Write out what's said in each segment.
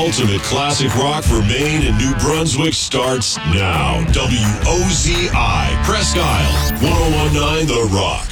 ultimate classic rock for Maine and New Brunswick starts now. WOZI, Presque Isle, 1019 The Rock.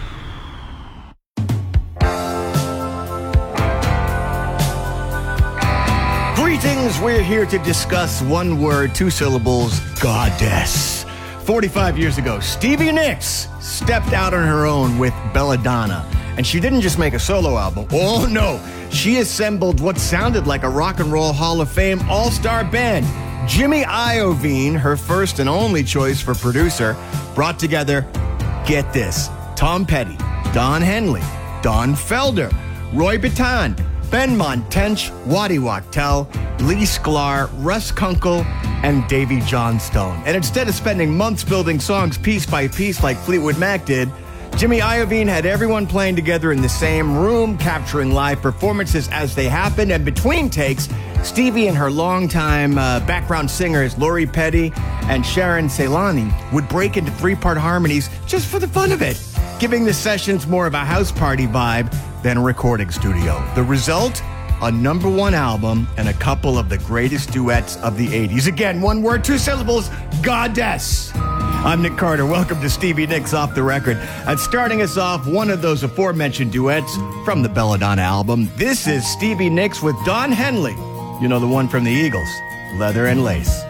Greetings, we're here to discuss one word, two syllables, goddess. 45 years ago, Stevie Nicks stepped out on her own with Belladonna. And she didn't just make a solo album. Oh no, she assembled what sounded like a rock and roll Hall of Fame all-star band. Jimmy Iovine, her first and only choice for producer, brought together, get this, Tom Petty, Don Henley, Don Felder, Roy Bittan, Ben Montench, Waddy Wachtel, Lee Sklar, Russ Kunkel, and Davy Johnstone. And instead of spending months building songs piece by piece like Fleetwood Mac did, Jimmy Iovine had everyone playing together in the same room, capturing live performances as they happened, and between takes, Stevie and her longtime background singers, Lori Petty and Sharon Ceylani, would break into three-part harmonies just for the fun of it, giving the sessions more of a house party vibe than a recording studio. The result? A #1 album and a couple of the greatest duets of the 80s. Again, one word, two syllables, goddess. I'm Nick Carter. Welcome to Stevie Nicks Off the Record. And starting us off, one of those aforementioned duets from the Belladonna album. This is Stevie Nicks with Don Henley. You know, the one from the Eagles, Leather and Lace.